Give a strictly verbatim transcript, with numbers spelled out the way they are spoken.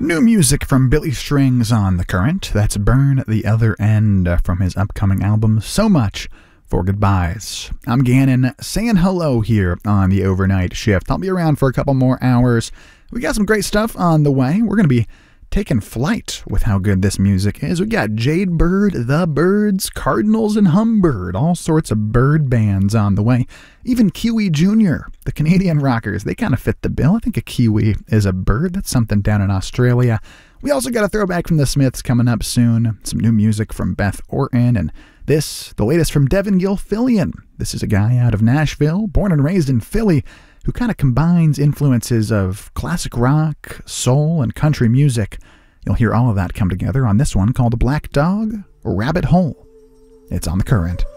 New music from Billy Strings on The Current. That's Burn the Other End from his upcoming album, So Much for Goodbyes. I'm Gannon, saying hello here on the overnight shift. I'll be around for a couple more hours. We got some great stuff on the way. We're going to be taking flight with how good this music is. We got Jade Bird, The Birds, Cardinals, and Humbird. All sorts of bird bands on the way. Even Kiwi Junior, the Canadian rockers, they kind of fit the bill. I think a kiwi is a bird. That's something down in Australia. We also got a throwback from the Smiths coming up soon. Some new music from Beth Orton. And this, the latest from Devin Gilfillian. This is a guy out of Nashville, born and raised in Philly, who kind of combines influences of classic rock, soul, and country music. You'll hear all of that come together on this one called Black Dog Rabbit Hole. It's on The Current.